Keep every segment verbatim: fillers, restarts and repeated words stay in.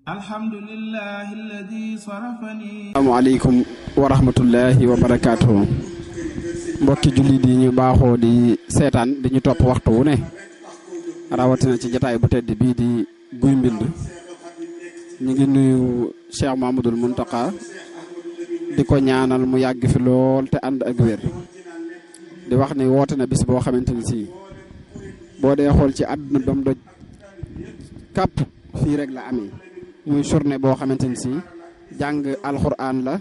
alhamdulillahi alladi sarafani. asalaamaaleykum wa rahmatullahi wa barakaatuhu. mbokki jullit yi ñu baaxoo di seetaan di ñu topp waxtu wu ne rawatina ci jataay bu tedd bii di Guy Mbind ñu ngi nuyu Cheikh Mouhamadoul Mountakha di ko ñaanal mu yàgg fi lool te ànd ak wér di wax ni woote na bis boo xamante ni si boo dee xool ci àdduna ba mu doj kàpp fii rek la amee muy journée boo xamante ni si jàng alxuraan la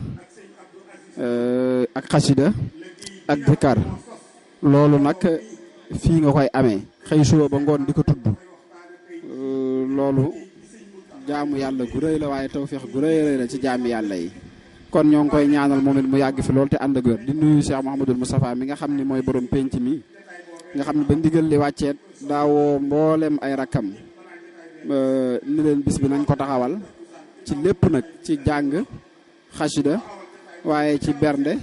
ak xasida ak zikar loolu nag fii nga koy amee xëy suba ba ngoon di ko tudd loolu jaamu yàlla gu rëy la waaye tawfeex gu rëy rëy la ci jaami yàlla yi kon ñoo ngi koy ñaanal moom it mu yàgg fi loolu te ànd ak wér di nuyu Cheikh Mouhamadoul Moustapha mi nga xam ne mooy borom penc mi nga xam ne ba ndigal li wàcceet daawoo mboolem ay rakkam ni leen bis bi nañ ko taxawal ci lépp nag ci jàng xasida waaye ci bernde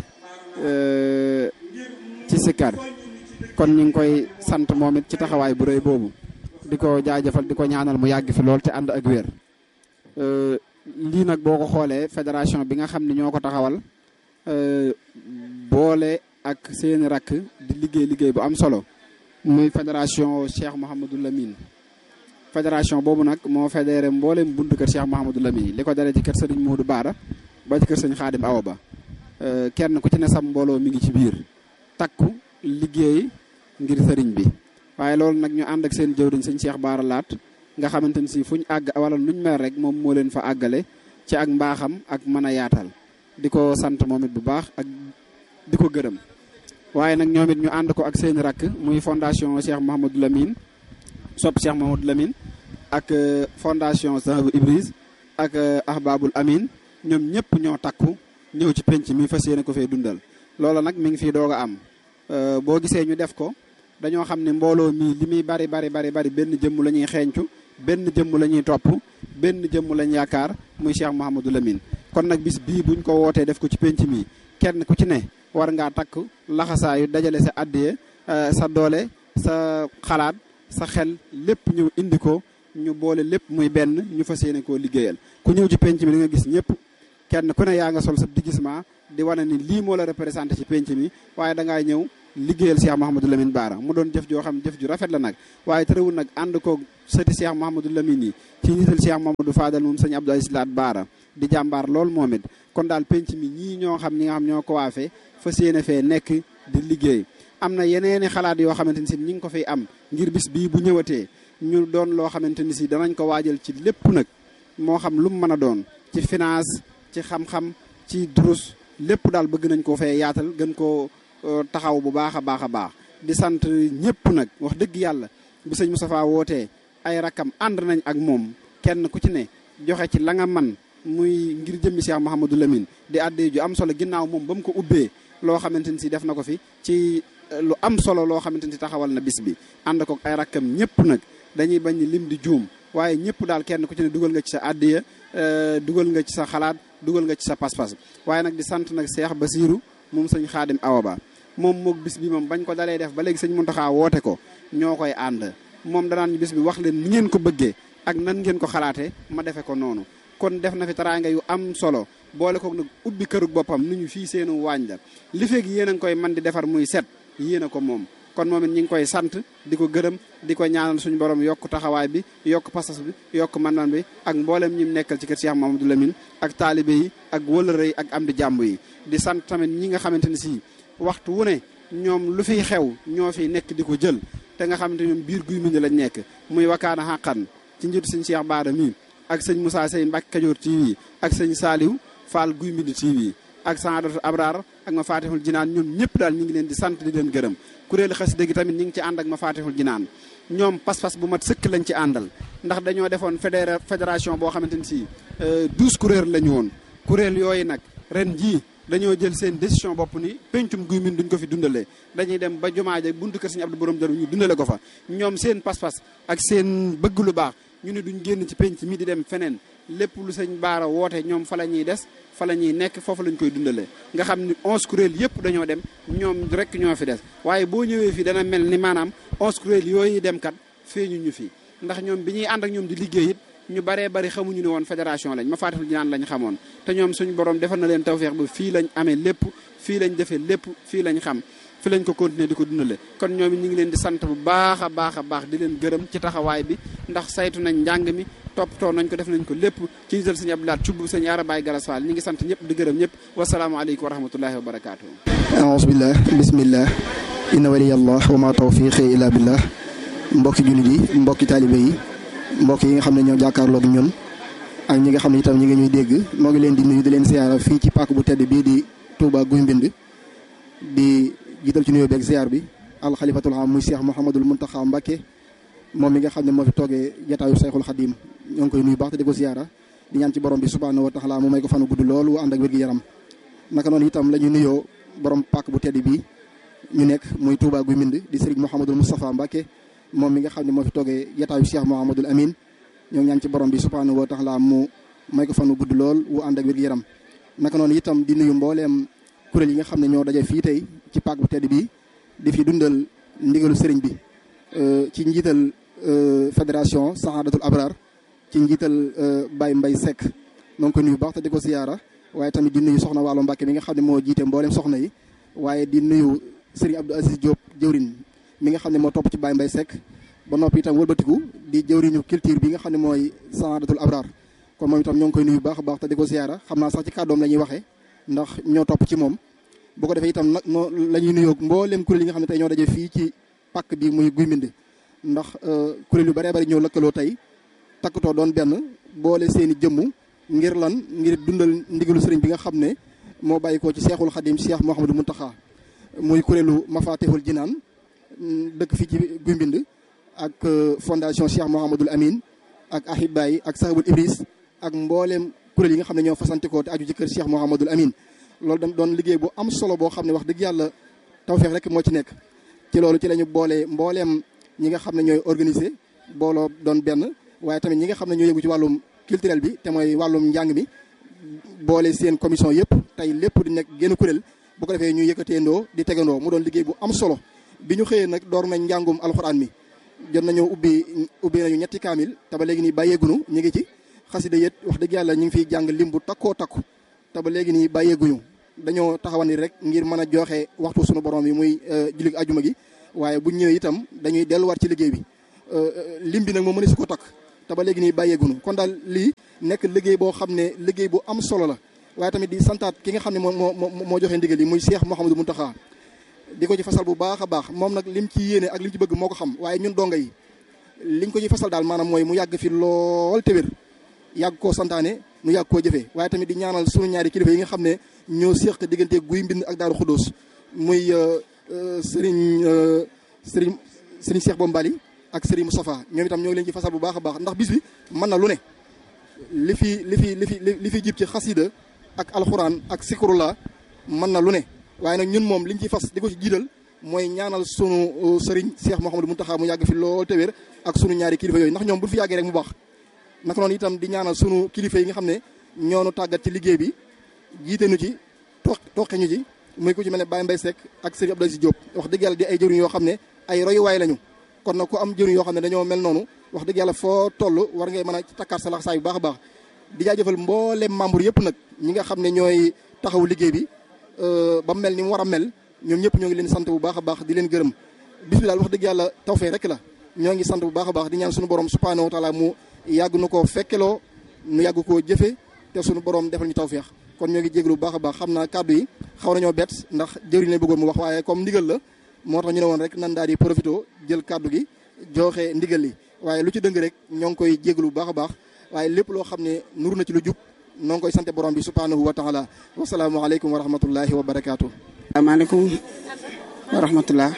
ci sikar kon ñu ngi koy sant moom it ci taxawaay bu rëy boobu di ko jaajëfal di ko ñaanal mu yàgg fi lool te ànd ak wér lii nag boo ko xoolee fédération bi nga xam ne ñoo ko taxawal boole ak seeni rakk di liggéey liggéey bu am solo muy fédération Cheikh Mouhamadoul Lamine fédération boobu nag moo fédéré mboolem buntu kër Cheikh Mouhamadoul Lamine li ko dalee ci kër Serigne Modou Bara ba ci kër Serigne Khadim Awa Ba kenn ku ci ne sam mbooloo mi ngi ci biir takku liggéey ngir sëriñ bi waaye loolu nag ñu ànd ak seen jëwriñ sëñ Cheikh Bara Laat nga xamante ni si fuñ àgg wala nuñ mel rek moom moo leen fa àggale ci ak mbaaxam ak mën a yaatal di ko sant moom it bu baax ak di ko gërëm waaye nag ñoom it ñu ànd ko ak seen rakk muy fondation Cheikh Mouhamadoul Lamine sopp Cheikh Mouhamadoul Lamine ak fondation Zahabou Ibris ak Ahbabul Amin ñoom ñëpp ñoo takku ñëw ci penc mi fas yéene ko fee dundal loola nag mi ngi fii doog a am boo gisee ñu def ko dañoo xam ne mbooloo mii li muy bari bari bari bari benn jëmm la ñuy xeeñcu benn jëmm la ñuy topp benn jëmm lañ yaakaar muy Cheikh Mouhamadoul Lamine kon nag bis bii buñ ko wootee def ko ci penc mi kenn ku ci ne war ngaa takk laxasaayu dajale sa addiye sa doole sa xalaat sa xel lépp ñëw indi ko ñu boole lépp muy benn ñu fas yéene koo liggéeyal ku ñëw ci penc mi da nga gis ñëpp kenn ku ne yaa nga sol sa déguisement di wane ni lii moo la représenté ci penc mi waaye da ngaa ñëw liggéeyal Cheikh Mouhamadoul Lamine Bara mu doon jëf joo xam jëf ju rafet la nag waaye terewul nag ànd ko sëti Cheikh Mouhamadoul Lamine yi ci nital Cheikh Mouhamadou Fadal moom sëñ Abdou Aziz Laat Bara di jàmbaar lool moom it kon daal penc mi ñii ñoo xam ñi nga xam ñoo ko waafee fas yéene fee nekk di liggéey am na yeneeni xalaat yoo xamante ni si ñi ngi ko fiy am ngir bis bii bu ñëwatee ñu doon loo xamante ni si danañ ko waajal ci lépp nag moo xam lu mu mën a doon ci finance ci xam-xam ci durus lépp daal bëgg nañ koo fee yaatal gën koo taxaw bu baax a baax a baax di sant ñëpp nag wax dëgg yàlla bi sëñ Moustapha wootee ay rakkam ànd nañ ak moom kenn ku ci ne joxe ci la nga man muy ngir jëmmi Cheikh Mouhamadoul Lamine di àddee ju am solo ginnaaw moom ba mu ko ubbee loo xamante ni si def na ko fi ci lu am solo loo xamante ni si taxawal na bis bi ànd ko ay rakkam ñëpp nag dañuy bañ ni lim di juum waaye ñëpp daal kenn ku ci ne dugal nga ci sa àddiya dugal nga ci sa xalaat dugal nga ci sa pas-pas waaye nag di sant nag Cheikh Basirou moom sëñ Khadim Awa Ba moom moog bis bi moom bañ ko dalee def ba léegi sëñ Mountakha woote ko ñoo koy ànd moom danaan bis bi wax leen ni ngeen ko bëggee ak nan ngeen ko xalaatee ma defe ko noonu kon def na fi taraanga yu am solo boole ko nag ubbi kërug boppam nu ñu fii seenu waañ la li fekk yéen a ngi koy man di defar muy set yéen a ko moom kon moom it ñi ngi koy sant di ko gërëm di ko ñaanal suñu borom yokk taxawaay bi yokk pasas bi yokk man-man bi ak mboolem ñi mu nekkal ci kër Cheikh Mouhamadoul Lamine ak taalibe yi ak wëlëre yi ak am di jàmb yi di sant tamit ñi nga xamante ni si waxtu wu ne ñoom lu fiy xew ñoo fiy nekk di ko jël te nga xamante ñoom biir Guy Mbind lañ nekk muy wakaana xàqan ci njiitu sëñ Cheikh Bara mi ak sëñ Moussa Sey Mbacke Kajoor T V ak sëñ Saliou Fall Guy Mbind T V ak Saadatu Abrar ak ma Fatihul Jinaan ñoom ñëpp daal ñu ngi leen di sant di leen gërëm kuréelu xasida gi tamit ñu ngi ci ànd ak ma Fatihul Jinaan ñoom pas-pas bu mat sëkk lañ ci àndal ndax dañoo defoon fédéra fédération boo xamante ni si douze kuréel la ñu woon kuréel yooyu nag ren jii dañoo jël seen décision bopp ni pencum Guy Mbind duñ ko fi dundalee dañuy dem ba jumaa ja buntu kër Sëñ Abdou Borom Dër ñu dundale ko fa ñoom seen pas-pas ak seen bëgg lu baax ñu ne duñ génn ci penc mi di dem feneen lépp lu sëñ Bara woote ñoom fa la ñuy des fa la ñuy nekk foofu lañ koy dundalee nga xam ni onze kuréel yëpp dañoo dem ñoom rek ñoo fi des waaye boo ñëwee fii dana mel ni maanaam onze kuréel yooyu dem kat feeñu ñu fi ndax ñoom bi ñuy ànd ak ñoom di liggéey it ñu baree bari xamuñu ne woon fédération lañ ma faatixul jinaan lañ xamoon te ñoom suñu borom defal na leen tawfeex ba fii lañ amee lépp fii lañ defee lépp fii lañ xam fi lañ ko continuer di ko dundale kon ñoom ñu ngi leen di sant bu baax a baax a baax di leen gërëm ci taxawaay bi ndax saytu nañ njàng mi toppatoo nañ ko def nañ ko lépp ci njiital sëñ Abdoulaye Thioub sëñ Arabaay Galas Fall ñu ngi sant ñëpp di gërëm ñëpp wasalaamaaleykum wa rahmatullahi wa barakaatu. aouzu billah bismillah inna waliyallah wa ma tawfiqi illa billah mbokki jullit yi mbokki taalibe yi mbokk yi nga xam ne ñoo jàkkaarloog ñun ak ñi nga xam ne itam ñi ngi ñuy dégg moo ngi leen di nuyu di leen ziyaara fii ci pàkk bu tedd bii di Touba Guy Mbind di jiital ci nuyoo beeg ziyaar bi alxalifatul am muy Cheikh Mouhamadul Mountakha Mbacké moom mi nga xam ne moo fi toogee jataayu Cheikhul Khadim ñoo ngi koy nuyu baax te di ko ziyaara di ñaan ci borom bi subhanahu wa taala mu may ko fanu gudd lool wu ànd ak wér-gi-yaram naka noonu itam la ñu nuyoo borom pàkk bu tedd bii ñu nekk muy Touba Guy Mbind di Serigne Mouhamadul Moustapha Mbacké moom mi nga xam ne moo fi toogee jataayu Cheikh Mouhamadul Amin ñoo ngi ñaan ci borom bi subhanahu wa taala mu may ko fanu gudd lool wu ànd ak wér-gi-yaram naka noonu itam di nuyu mbooleem kuréel yi nga xam ne ñoo daje fii tey ci pàkk bu tedd bii di fi dundal ndigalu sëriñ bi ci njiital fédération Sahadatul Abrar ci njiital Baye Mbaye Seck noo ngi ko nuyu baax te di ko ziyaara waaye tamit di nuyu soxna Waalo Mbàkke mi nga xam ne moo jiite mbooleem soxna yi waaye di nuyu sëriñ Abdou Aziz Diop jëwrin mi nga xam ne moo topp ci Baye Mbaye Seck ba noppi itam wëlbatiku di jëwriñu culture bi nga xam ne mooy Sahadatul Abrar kon moom itam ñoo ngi koy nuyu baax a baax te di ko ziyaara xam naa sax ci kàddoom la ñuy waxee ndax ñoo topp ci moom boo ko defee itam nag noo la ñuy nuyoo mboolem kuréel yi nga xam ne tey ñoo daje fii ci pàkk bi muy Guy Mbind ndax kuréel yu bëree bëri ñoo lëkkaloo tey takkatoo doon benn boole seen i jëmm ngir lan ngir dundal ndigalu sëriñ bi nga xam ne moo bàyyi ko ci Seexul Xadim Cheikh Mouhamadou Mountakha muy kuréelu Mafatihul Jinaan dëkk fii ci Guy Mbind ak fondation Cheikh Mouhamadoul Amin ak Ahibaay ak Sahabul Ibris ak mbooleem kuréel yi nga xam ne ñoo fasantikoo te aju ci kër Cheikh Mouhamadoul Amin loolu dam doon liggéey bu am solo boo xam ne wax dëgg yàlla tawfeex rek moo ci nekk ci loolu ci la ñu boole mbooleem ñi nga xam ne ñooy organiser booloo doon benn waaye tamit ñi nga xam ne ñoo yëngu ci wàllum culturel bi te mooy wàllum njàng mi boole seen commission yëpp tey lépp di nekk génn kuréel bu ko defee ñu yëkkateendoo di tegandoo mu doon liggéey bu am solo bi ñu xëyee nag door nañ njàngum alxuraan mi jot nañoo ubbi ubbi nañu ñetti kaamil te ba léegi nii bàyyeegunu ñu ngi ci xasida yët wax dëgg yàlla ñu ngi fiy jàng lim bu takkoo takku te ba léegi nii bàyyeeguñu dañoo taxawani rek ngir mën a joxe waxtu sunu borom yi muy julli ajuma gi waaye bu ñëwee itam dañuy delluwaat ci liggéey bi lim bi nag moo mën su ko takk te ba léegi nii bàyyeegunu kon daal lii nekk liggéey boo xam ne liggéey bu am solo la waaye tamit di santaat ki nga xam ne moo moo moo joxe ndigal yi muy Cheikh Mouhamadou Mountakha di ko ci fasal bu baax a baax moom nag lim ci yéene ak lim ci bëgg moo ko xam waaye ñun donga yi liñ ko ci fasal daal maanaam mooy mu yàgg fi lool te wér yàgg koo santaane mu yàgg koo jëfee waaye tamit di ñaanal sunu ñaari kilifa yi nga xam ne ñoo séq diggante Guy Mbind ak Daaru Xuddoos muy sëriñ sëriñ sëriñ Cheikh Bombali ak sëriñ Moustapha ñoom itam ñoo ngi leen ci fasal bu baax a baax ndax bis bi mën na lu ne li fi li fi li fi li fi jib ci xasida ak alxuraan ak sikurullah mën na lu ne waaye nag ñun moom liñ ci fas di ko ci jiital mooy ñaanal sunu sëriñ Cheikh Mouhamadou Mountakha mu yàgg fi lool te wér ak sunu ñaari kilifa yooyu ndax ñoom bu fi yàggee rek mu baax naka noonu itam di ñaanal sunu kilifa yi nga xam ne ñoonu tàggat ci liggéey bi jiite nu ci toog toqe ñu ci muy ku ci mel ne Baye Mbaye Seck ak Serigne Abdou Aziz Diop wax dëgg yàlla di ay jëriñ yoo xam ne ay royuwaay lañu kon nag ku am jëriñ yoo xam ne dañoo mel noonu wax dëgg yàlla foo toll war ngay mën a takkaat sa laxasaay bu baax a baax di jaajëfal mboolem membre yëpp nag ñi nga xam ne ñooy taxaw liggéey bi ba mel ni mu war a mel ñoom ñëpp ñoo ngi leen sant bu baax a baax di leen gërëm bis bi daal wax dëgg yàlla tawfeex rek la ñoo ngi sant bu baax a baax di ñaan suñu borom subhanahu wa taala mu yàgg nu koo fekkeloo nu yàgg koo jëfe te suñu borom defal ñu tawfeex kon ñoo ngi jéglu bu baax a baax xam naa kàddu yi xaw nañoo bett ndax jëwriñ la bëggoon mu wax waaye comme ndigal la moo tax ñu ne woon rek nan daal di profité jël kàddu gi joxe ndigal li waaye lu ci dëng rek ñoo ngi koy jéglu bu baax a baax waaye lépp loo xam ne nuru na ci lu jub noo ngi koy sante borom bi subhanahu wa taala wasalaamu aleykum wa rahmatullahi wa barakaatu. asalaamaaleykum wa rahmatullah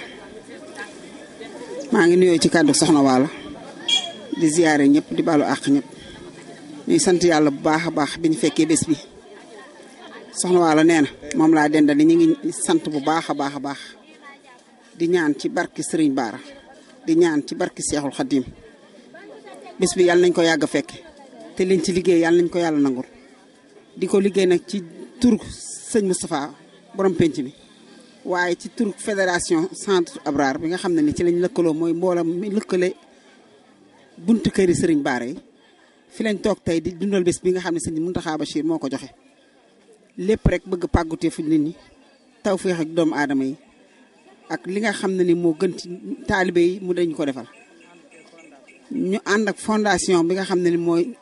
maa ngi nuyoo ci kàddu soxna Waalo di ziyaare ñëpp di baalu àq ñëpp ñuy sant yàlla bu baax a baax bi ñu fekkee bés bi soxna Waalo nee na moom laa dendal ñu ngi sant bu baax a baax a baax di ñaan ci barki Sëriñ Baara di ñaan ci barki Seexul Xadim bés bi yàlla nañ ko yàgg a fekke te liñ ci liggéey yàlla nañ ko yàlla nangul di ko liggéey nag ci tur sëñ Moustapha borom penc bi waaye ci tur fédération centre Abrar bi nga xam ne ni ci lañ lëkkaloo mooy mboolam mi lëkkale buntu këri Sëriñ Baara yi fi lañ toog tey di dundal bés bi nga xam ne sëñ Mountakha Bachir moo ko joxe lépp rek bëgg pàggutee fu nit ñi tawféex ak doomu aadama yi ak li nga xam ne ni moo gën ci taalibe yi mu dañ ko defal ñu ànd ak fondation bi nga xam ne ni mooy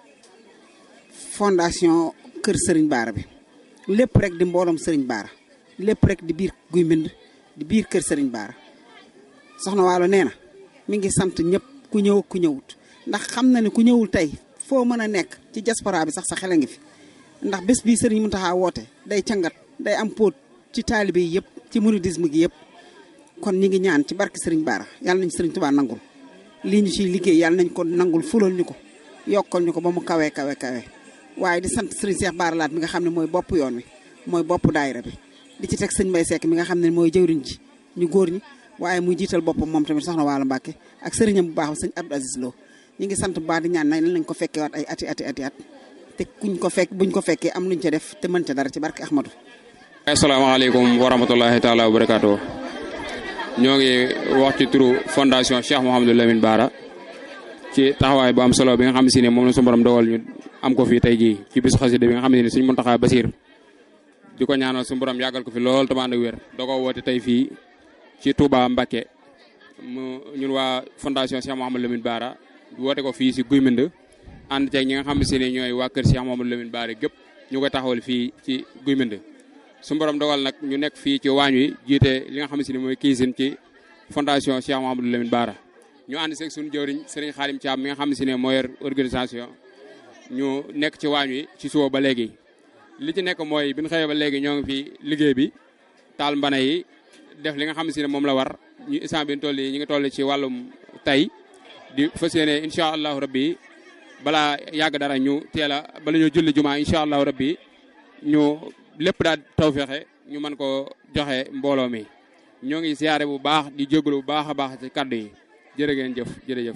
fondation kër Serigne Bara bi lépp rek di mbooloom Serigne Bara lépp rek di biir Guy Mbind di biir kër Serigne Bara soxna Waalo nee na mi ngi sant ñëpp ku ñëw ku ñëwut ndax xam na ne ku ñëwul tey foo mën a nekk ci diaspora bi sax sa xel a ngi fi ndax bés bii Serigne Mountakha woote day cangat day am póot ci taalibe yi yëpp ci mouridisme gi yëpp kon ñi ngi ñaan ci barke Serigne Bara yàlla nañ Serigne Touba nangul lii ñu ciy liggéey yàlla nañ ko nangul fulal ñu ko yokkal ñu ko ba mu kawee kawe kawe waaye di sant Serigne Cheikh Bara Laat mi nga xam ne mooy bopp yoon wi mooy bopp daayira bi di ci teg sëñ Mbaye Seck mi nga xam ne mooy jëwriñ ji ñu góor ñi waaye muy jiital boppam moom tamit soxna Waalo Mbàkke ak sëriñam bu baax sëñ Abdou Aziz Lo ñu ngi sant bu baax di ñaan nañ lañ ko fekkee waat ay ati ati ati at te kuñ ko fekk buñ ko fekkee am luñ ca def te mën ca dara ci barke Ahmadou. asalaamaaleykum wa rahmatulahi taala wa barakaatu. ñoo ngi wax ci turu fondation Cheikh Mouhamadou Lamine Bara ci taxawaay bu am solo bi nga xam si ne moom la su borom dogal ñu am ko fii tey jii ci bisu xasida bi nga xam ne suñ Mountakha Bachir di ko ñaanal su borom yàggal ko fi lool te ànd ak wér da koo woote tey fii ci Touba Mbacké mu ñun waa fondation Cheikh Mouhamadou Lamine Bara woote ko fii si Guy Mbind ànd ceeg ñi nga xam si ne ñooy waa kër Cheikh Mouhamadou Lamine Bara gépp ñu koy taxawal fii ci Guy Mbind su borom dogal nag ñu nekk fii ci waañ wi jiite li nga xam si ne mooy cuisine ci fondation Cheikh Mouhamadou Lamine Bara ñu ànd seeg suñu jëwriñ Serigne Khadim Thiam mi nga xam si ne moo yor organisation ñu nekk ci waañ wi ci suba ba léegi li ci nekk mooy bi ñu xëyee ba léegi ñoo ngi fi liggéey bi taal mbana yi def li nga xam si ne moom la war ñu instant bi ñu toll yi ñu ngi toll ci wàllum tey di fas yéene incha allahu rabbi balaa yàgg dara ñu teel a bala ñu julli jumaa incha allahu rabbi ñu lépp daal taw fexe ñu mën ko joxe mbooloo mi ñoo ngi siyaare bu baax di jégalu bu baax a baax ci kaddu yi jërë ngeen jëf jërëjëf.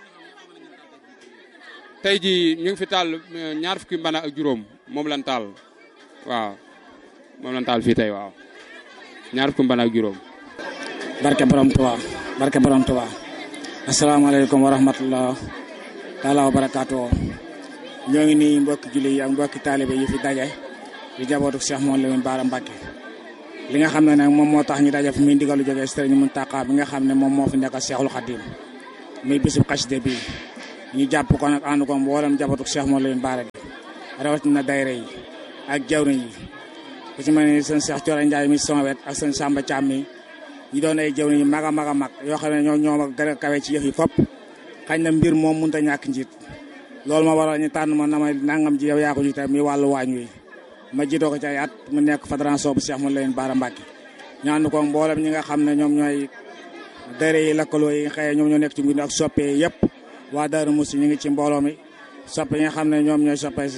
tey jii ñu ngi fi taal ñaar fukki mbana ak juróom moom lan taal waaw moom lan taal fii tey waaw ñaar fukki mbana ak juróom. barke borom Tuubaa barke borom Tuubaa asalaamaaleykum wa rahmatullah taala wa barakaatu. ñoo ngi nii mbokki julli yi ak mbokki taalibe yi fi daje di jabootu Cheikh Mouhamadou Lamine Bara Mbacké li nga xam ne nag moom moo tax ñu daje fi muy ndigalu jógee Serigne Mountakha bi nga xam ne moom moo fi nekkal Cheikhul Khadim muy bisub xasida bi ñu jàpp ko nag ànd ko mboolem jabootu Cheikh Mouhamadou Lamine Bara bi rawatina daayira yi ak jawriñ yi ku ci mel ni seen Cheikh Thioro Ndiaye mi sama wet ak seen Samba Thiam mi ñi doon ay jawriñ yi mag a mag a mag yoo xam ne ñoo ñoo gën a kawe ci yëf yi fopp xañ na mbir moom mënut a ñàkk njiit loolu ma waral ñu tànn ma na ma nangam ji yow yaa ko jiite mi wàllu waañ wi ma jiitoo ko ci ay at mu nekk fédération bu Cheikh Mouhamadou Lamine Bara Mbacké ñaanu ko mboolem ñi nga xam ne ñoom ñooy dere yi lakkaloo yi xëy ñoom ñoo nekk ci mbir ak soppe yëpp waa Daaru Musi ñu ngi ci mbooloo mi soppe yi nga xam ne ñoom ñooy soppe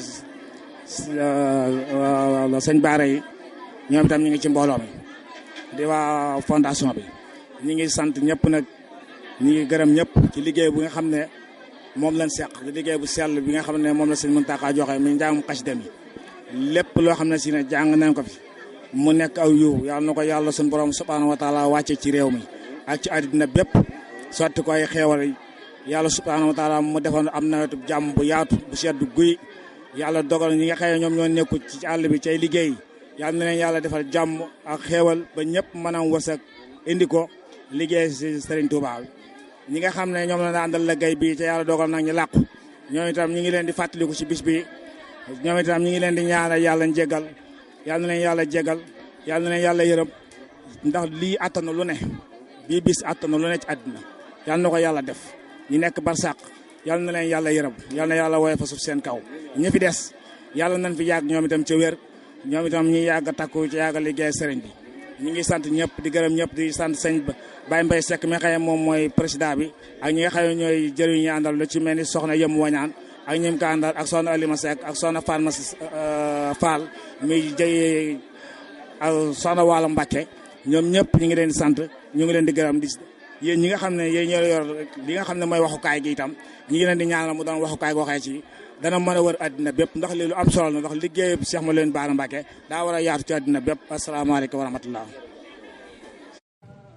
sëñ Bara yi ñoom itam ñu ngi ci mbooloo mi di waa fondation bi ñu ngi sant ñëpp nag ñu ngi gërëm ñëpp ci liggéey bu nga xam ne moom lañ seq di liggéey bu sell bi nga xam ne moom la sëñ Mountakha joxe mi njàngum xasida mi lépp loo xam ne si ne jàng nañ ko fi mu nekk aw yiw yàlla na ko yàlla suñu borom subhanahu wa taala wàcce ci réew mi ak ci àddina bépp sotti ko ay xeewal yàlla subhanahu wa taala mu defoon am nawetu jàmm bu yaatu bu sedd guy yàlla dogal ñi nga xëy ñoom ñoo nekku ci àll bi cay liggéey yàlla na leen yàlla defal jàmm ak xeewal ba ñëpp mën a wërsëg indi ko liggéey si Serigne Touba ñi nga xam ne ñoom la daan dal liggéey bi te yàlla dogal nag ñu làqu ñoom itam ñu ngi leen di fàttaliku ci bis bi ñoom itam ñu ngi leen di ñaanal yàlla njéggal yàlla na leen yàlla jégal yàlla na leen yàlla yërëm ndax lii attanu lu ne bii bis attanu lu ne ci àddina yàlla na ko yàlla def ñu nekk barsàq yàlla na leen yàlla yërëm yàlla na yàlla woye fa suuf seen kaw ñi fi des yàlla nañ fi yàgg ñoom itam ca wér ñoom itam ñi yàgg takku ci yàgg liggéey sëriñ bi ñu ngi sant ñëpp di gërëm ñëpp di sant sëñ Baye Mbaye Seck mi nga xam ne moom mooy président bi ak ñi nga xam ne ñooy jëriñ ñi àndal lu ci mel ni soxna yëm wañaan ak ñim ka àndal ak soxna Alima Seck ak soxna Fatma Fall muy jëy ak soxna Waalo Mbacké ñoom ñëpp ñu ngi leen di sant ñu ngi leen di gërëm di yéen ñi nga xam ne yéen ñoo yor li nga xam ne mooy waxukaay gi itam ñu ngi leen di ñaanal mu doon waxukaay goo xee ci dana mën a wër àddina bépp ndax lii lu am solo la ndax liggéey Cheikh Mouhamadou Lamine Bara Mbacké daa war a yaatu ci àddina bépp asalaamaaleykum wa rahmatullah